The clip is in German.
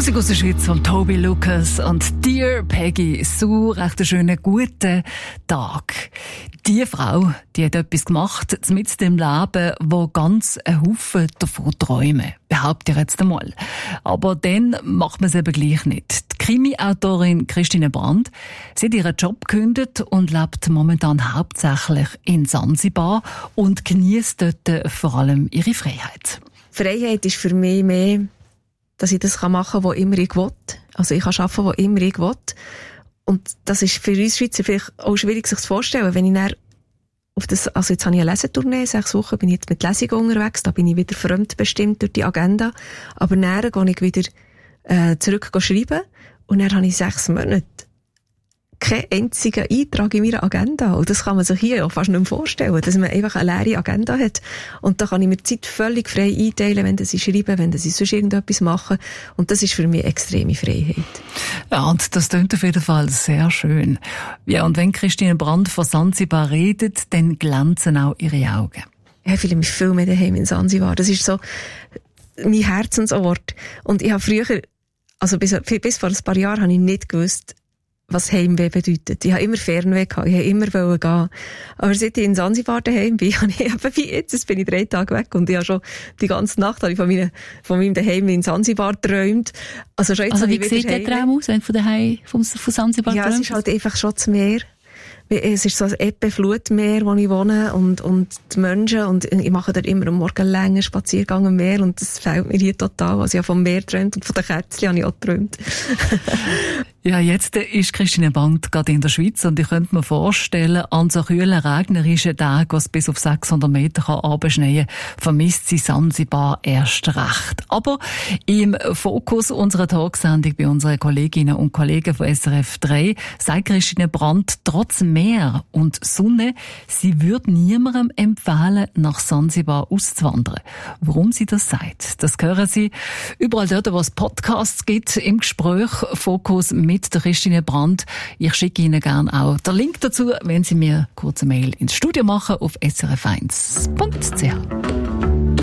Musik aus der Schweiz von Toby Lucas und Dear Peggy. So recht einen schönen, guten Tag. Die Frau, die hat etwas gemacht, mit dem Leben, wo ganz ein Haufen davon träumen. Behaupte ich jetzt einmal. Aber dann macht man es eben gleich nicht. Die Krimi-Autorin Christine Brandt, sie hat ihren Job gekündigt und lebt momentan hauptsächlich in Sansibar und genießt dort vor allem ihre Freiheit. Freiheit ist für mich mehr, dass ich das machen kann, wo immer ich will. Also ich kann arbeiten, wo immer ich will. Und das ist für uns Schweizer vielleicht auch schwierig, sich zu vorstellen. Wenn ich dann auf das, also jetzt habe ich eine Lesetournee, 6 Wochen bin ich jetzt mit Lesungen unterwegs, da bin ich wieder fremdbestimmt durch die Agenda. Aber dann gehe ich wieder zurück schreiben und dann habe ich 6 Monate keinen einzigen Eintrag in meiner Agenda. Und das kann man sich hier auch fast nicht mehr vorstellen, dass man einfach eine leere Agenda hat. Und da kann ich mir die Zeit völlig frei einteilen, wenn sie schreiben, wenn sie sonst irgendetwas machen. Und das ist für mich extreme Freiheit. Ja, und das klingt auf jeden Fall sehr schön. Ja, und wenn Christine Brandt von Sansibar redet, dann glänzen auch ihre Augen. Ich fühle mich viel mehr daheim in Sansibar. Das ist so mein Herzensort. Und ich habe früher, also bis vor ein paar Jahren, habe ich nicht gewusst, was Heimweh bedeutet. Ich habe immer Fernweh gehabt, ich wollte immer gehen. Aber seit ich in Sansibar daheim bin, habe ich eben wie jetzt bin ich 3 Tage weg und ich habe schon die ganze Nacht von meinem Daheim in Sansibar geträumt. Also wie sieht der Traum aus, wenn du von Sansibar träumst? Ja, es ist halt einfach schon das Meer. Es ist so ein Ebbe-Flutmeer, wo ich wohne, und die Menschen, und ich mache dort immer am Morgen einen langen Spaziergang am Meer, und das fehlt mir hier total. Also ich habe vom Meer geträumt und von den Kerzen habe ich auch geträumt. Ja, jetzt ist Christine Brandt gerade in der Schweiz und ich könnte mir vorstellen, an so kühlen, regnerischen Tagen, wo es bis auf 600 Meter runterschneien kann, vermisst sie Sansibar erst recht. Aber im Fokus unserer Talksendung bei unseren Kolleginnen und Kollegen von SRF 3 sagt Christine Brandt, trotz Meer und Sonne, sie würde niemandem empfehlen, nach Sansibar auszuwandern. Warum sie das sagt, das hören Sie überall dort, wo es Podcasts gibt, im Gespräch Fokus mit der Christine Brandt. Ich schicke Ihnen gerne auch den Link dazu, wenn Sie mir kurz eine Mail ins Studio machen auf srf1.ch.